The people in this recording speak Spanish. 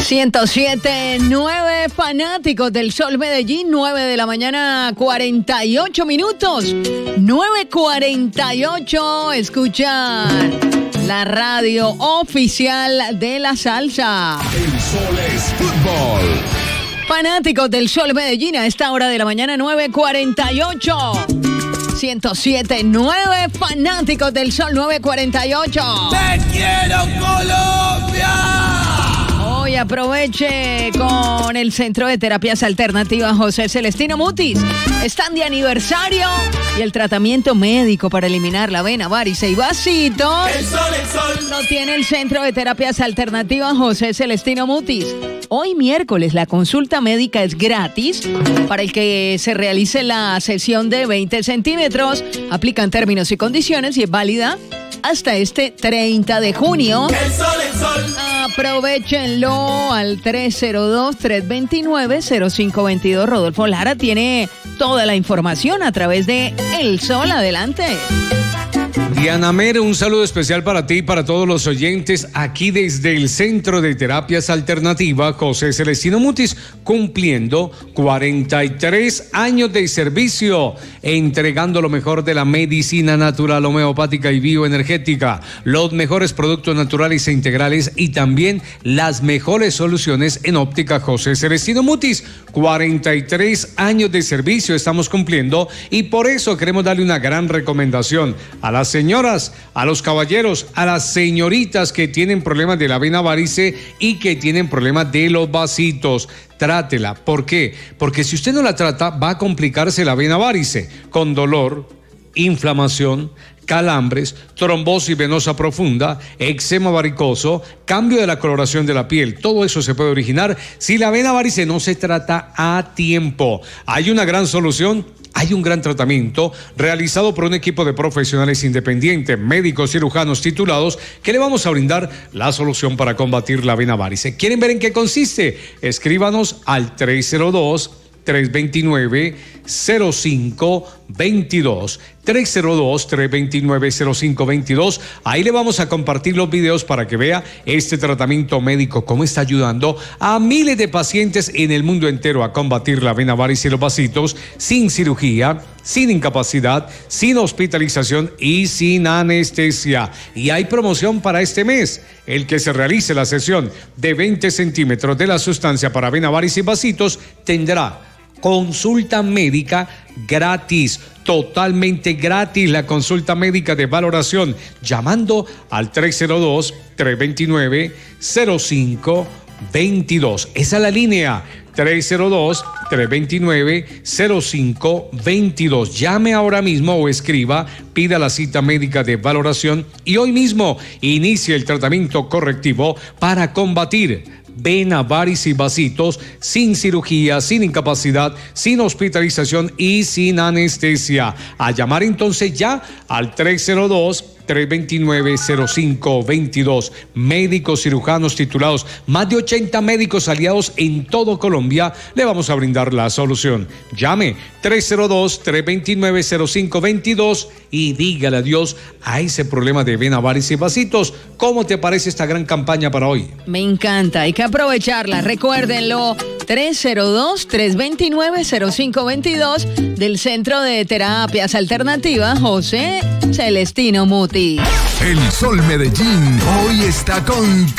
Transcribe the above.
107.9 fanáticos del Sol Medellín, 9 de la mañana, 48 minutos. 9:48, escuchan la radio oficial de la salsa. El Sol es fútbol. Fanáticos del Sol Medellín, a esta hora de la mañana, 9:48. 107.9 fanáticos del Sol, 9:48. ¡Te quiero, Colombia! Hoy aproveche con el Centro de Terapias Alternativas José Celestino Mutis. Están de aniversario y el tratamiento médico para eliminar la vena, varice y vasitos. El sol lo tiene el Centro de Terapias Alternativas José Celestino Mutis. Hoy miércoles la consulta médica es gratis para el que se realice la sesión de 20 centímetros. Aplican términos y condiciones y es válida hasta este 30 de junio. El sol. Aprovechenlo al 302-329-0522. Rodolfo Lara tiene toda la información a través de El Sol. Adelante. Diana Mer, un saludo especial para ti y para todos los oyentes aquí desde el Centro de Terapias Alternativas José Celestino Mutis, cumpliendo 43 años de servicio, entregando lo mejor de la medicina natural, homeopática y bioenergética, los mejores productos naturales e integrales y también las mejores soluciones en óptica. José Celestino Mutis, 43 años de servicio estamos cumpliendo y por eso queremos darle una gran recomendación a las señoras, a los caballeros, a las señoritas que tienen problemas de la vena varice y que tienen problemas de los vasitos. Trátela. ¿Por qué? Porque si usted no la trata, va a complicarse la vena varice con dolor, inflamación, calambres, trombosis venosa profunda, eczema varicoso, cambio de la coloración de la piel. Todo eso se puede originar si la vena varice no se trata a tiempo. Hay una gran solución. Hay un gran tratamiento realizado por un equipo de profesionales independientes, médicos cirujanos titulados, que le vamos a brindar la solución para combatir la vena varice. ¿Quieren ver en qué consiste? Escríbanos al 302-329-0522. 302-329-0522. Ahí le vamos a compartir los videos para que vea este tratamiento médico, cómo está ayudando a miles de pacientes en el mundo entero a combatir la vena varice y los vasitos sin cirugía, sin incapacidad, sin hospitalización y sin anestesia. Y hay promoción para este mes. El que se realice la sesión de 20 centímetros de la sustancia para vena varice y vasitos tendrá consulta médica gratis, totalmente gratis, la consulta médica de valoración, llamando al 302-329-0522. Esa es la línea, 302-329-0522. Llame ahora mismo o escriba, pida la cita médica de valoración y hoy mismo inicie el tratamiento correctivo para combatir vena varice y vasitos sin cirugía, sin incapacidad, sin hospitalización y sin anestesia. A llamar entonces ya al 302-329-0522. Médicos cirujanos titulados, más de 80 médicos aliados en todo Colombia, le vamos a brindar la solución. Llame 302-329-0522 y dígale adiós a ese problema de vena varice y vasitos. ¿Cómo te parece esta gran campaña para hoy? Me encanta, hay que aprovecharla. Recuérdenlo, 302-329-0522 del Centro de Terapias Alternativas José Celestino Mutis. El Sol Medellín hoy está con